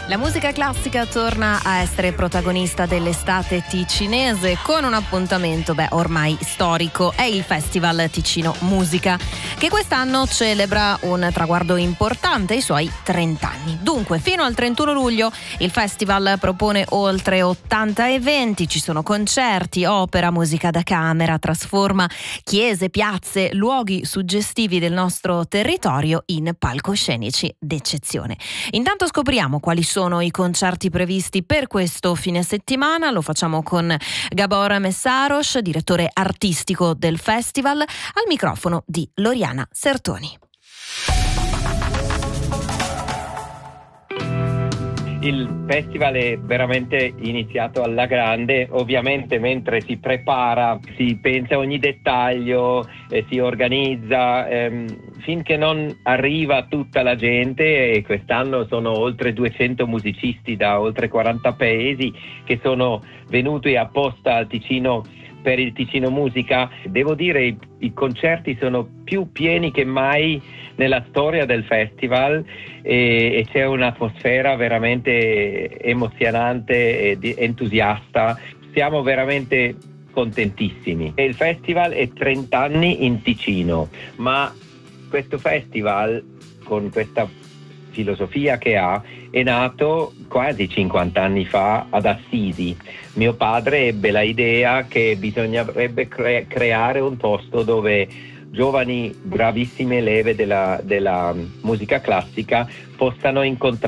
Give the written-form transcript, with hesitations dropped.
La musica classica torna a essere protagonista dell'estate ticinese con un appuntamento ormai storico. È il Festival Ticino Musica, che quest'anno celebra un traguardo importante, i suoi 30 anni. Dunque, fino al 31 luglio il festival propone oltre 80 eventi, ci sono concerti, opera, musica da camera, trasforma chiese, piazze, luoghi suggestivi del nostro territorio in palcoscenici d'eccezione. Intanto scopriamo quali sono i concerti previsti per questo fine settimana. Lo facciamo con Gabor Messaros, direttore artistico del festival, al microfono di Loriana Sertoni. Il festival è veramente iniziato alla grande, ovviamente mentre si prepara, si pensa a ogni dettaglio, si organizza, finché non arriva tutta la gente, e quest'anno sono oltre 200 musicisti da oltre 40 paesi che sono venuti apposta al Ticino per il Ticino Musica. Devo dire, i concerti sono più pieni che mai nella storia del festival e c'è un'atmosfera veramente emozionante e entusiasta. Siamo veramente contentissimi. Il festival è 30 anni in Ticino, ma questo festival, con questa filosofia che ha, è nato quasi 50 anni fa ad Assisi. Mio padre ebbe la idea che bisognerebbe creare un posto dove giovani bravissime leve della musica classica possano incontrare